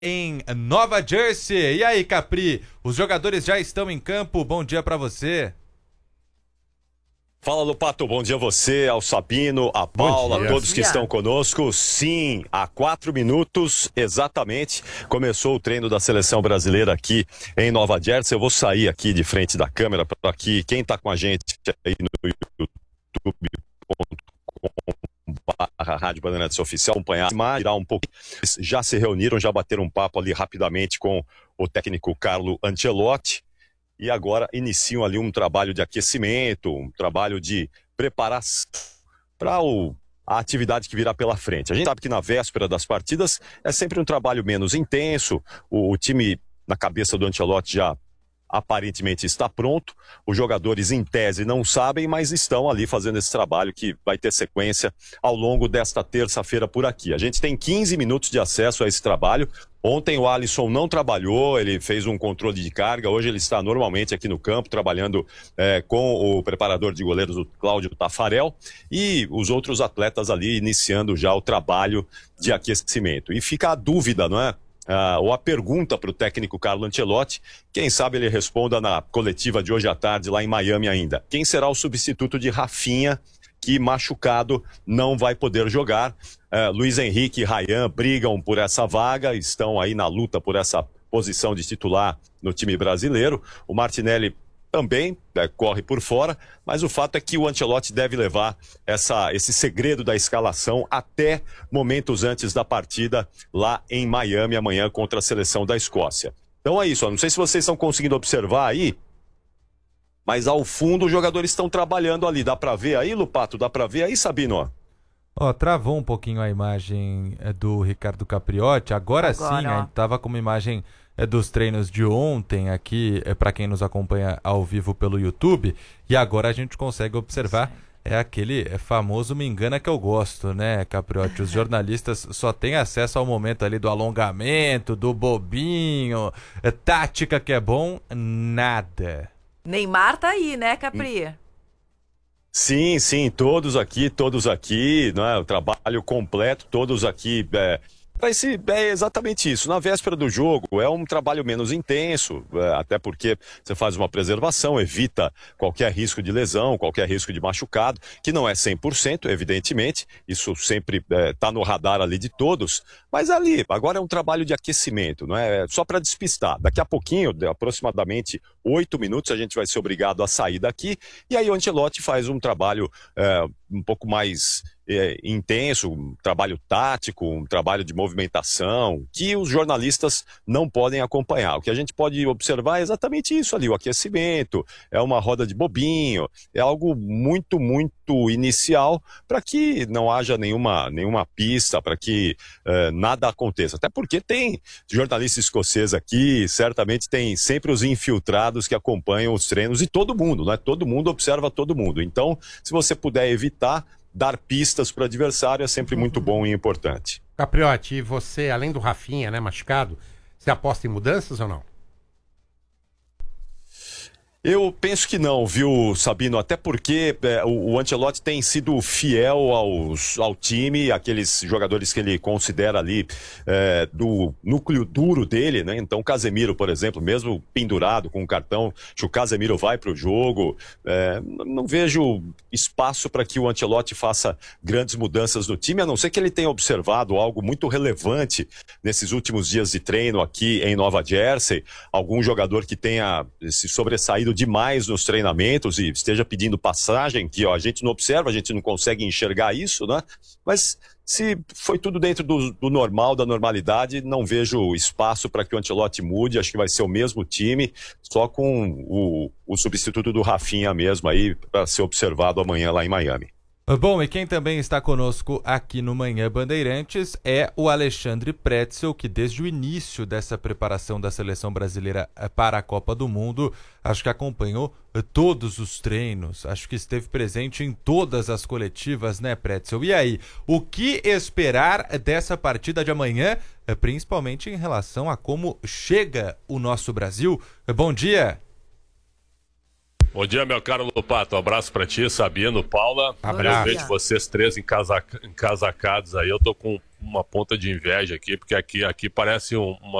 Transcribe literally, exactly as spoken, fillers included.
em Nova Jersey. E aí, Capri, os jogadores já estão em campo, bom dia pra você. Fala, Lupato, bom dia a você, ao Sabino, a Paula, a todos que estão conosco. Sim, há quatro minutos, exatamente, começou o treino da Seleção Brasileira aqui em Nova Jersey. Eu vou sair aqui de frente da câmera para que quem está com a gente aí no YouTube ponto com barra Rádio Bandeirantes Oficial acompanhar, tirar um pouco. Já se reuniram, já bateram um papo ali rapidamente com o técnico Carlo Ancelotti. E agora iniciam ali um trabalho de aquecimento, um trabalho de preparação para a atividade que virá pela frente. A gente sabe que na véspera das partidas é sempre um trabalho menos intenso, o, o time na cabeça do Ancelotti já aparentemente está pronto, os jogadores em tese não sabem, mas estão ali fazendo esse trabalho que vai ter sequência ao longo desta terça-feira por aqui. A gente tem quinze minutos de acesso a esse trabalho. Ontem o Alisson não trabalhou, ele fez um controle de carga, hoje ele está normalmente aqui no campo, trabalhando é, com o preparador de goleiros, o Cláudio Tafarel, e os outros atletas ali iniciando já o trabalho de aquecimento. E fica a dúvida, não é? Ah, ou a pergunta para o técnico Carlo Ancelotti, quem sabe ele responda na coletiva de hoje à tarde lá em Miami ainda. Quem será o substituto de Rafinha, que machucado não vai poder jogar? Uh, Luiz Henrique e Ryan brigam por essa vaga, estão aí na luta por essa posição de titular no time brasileiro. O Martinelli também é, corre por fora, mas o fato é que o Ancelotti deve levar essa, esse segredo da escalação até momentos antes da partida lá em Miami amanhã contra a seleção da Escócia. Então é isso, ó. Não sei se vocês estão conseguindo observar aí, mas ao fundo os jogadores estão trabalhando ali. Dá pra ver aí, Lupato? Dá pra ver aí, Sabino? Ó, oh, travou um pouquinho a imagem é, do Ricardo Capriotti. Agora, Agora sim, ó. A gente tava com uma imagem é, dos treinos de ontem aqui, é, para quem nos acompanha ao vivo pelo YouTube. E agora a gente consegue observar, sim. é aquele famoso me engana que eu gosto, né, Capriotti? Os jornalistas só têm acesso ao momento ali do alongamento, do bobinho, é, tática que é bom, nada. Neymar tá aí, né, Capri? Sim, sim, todos aqui, todos aqui, não é? O trabalho completo, todos aqui. É... Esse, é exatamente isso. Na véspera do jogo é um trabalho menos intenso, é, até porque você faz uma preservação, evita qualquer risco de lesão, qualquer risco de machucado, que não é cem por cento, evidentemente, isso sempre está é, no radar ali de todos, mas ali, agora é um trabalho de aquecimento, não é? Só para despistar. Daqui a pouquinho, aproximadamente oito minutos, a gente vai ser obrigado a sair daqui, e aí o Ancelotti faz um trabalho é, um pouco mais é, intenso, um trabalho tático, um trabalho de movimentação, que os jornalistas não podem acompanhar. O que a gente pode observar é exatamente isso ali, o aquecimento, é uma roda de bobinho, é algo muito, muito inicial para que não haja nenhuma, nenhuma pista, para que é, nada aconteça. Até porque tem jornalista escocês aqui, certamente tem sempre os infiltrados que acompanham os treinos e todo mundo, né? Todo mundo observa todo mundo. Então, se você puder evitar, dar pistas para o adversário é sempre muito bom e importante. Capriotti, e você, além do Rafinha, né, machucado, você aposta em mudanças ou não? Eu penso que não, viu, Sabino? Até porque é, o, o Ancelotti tem sido fiel aos, ao time, aqueles jogadores que ele considera ali é, do núcleo duro dele, né? Então, o Casemiro, por exemplo, mesmo pendurado com o cartão, se o Casemiro vai para o jogo, é, não vejo espaço para que o Ancelotti faça grandes mudanças no time, a não ser que ele tenha observado algo muito relevante nesses últimos dias de treino aqui em Nova Jersey, algum jogador que tenha se sobressaído demais nos treinamentos e esteja pedindo passagem, que ó, a gente não observa, a gente não consegue enxergar isso, né? Mas se foi tudo dentro do, do normal, da normalidade, não vejo espaço para que o Ancelotti mude, acho que vai ser o mesmo time, só com o, o substituto do Rafinha mesmo aí, para ser observado amanhã lá em Miami. Bom, e quem também está conosco aqui no Manhã Bandeirantes é o Alexandre Pretzel, que desde o início dessa preparação da seleção brasileira para a Copa do Mundo, acho que acompanhou todos os treinos, acho que esteve presente em todas as coletivas, né, Pretzel? E aí, o que esperar dessa partida de amanhã, principalmente em relação a como chega o nosso Brasil? Bom dia! Bom dia, meu caro Lupato. Um abraço pra ti, Sabino, Paula. Abraço. Eu vejo vocês três encasac... encasacados aí. Eu tô com uma ponta de inveja aqui, porque aqui, aqui parece um, uma